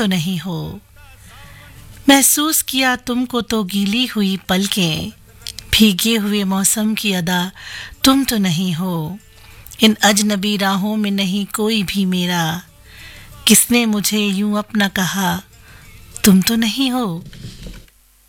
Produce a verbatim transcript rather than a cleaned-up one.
तो नहीं हो। महसूस किया तुमको तो गीली हुई पलकें, भीगे हुए मौसम की अदा तुम तो नहीं हो। इन अजनबी राहों में नहीं कोई भी मेरा, किसने मुझे यूं अपना कहा तुम तो नहीं हो।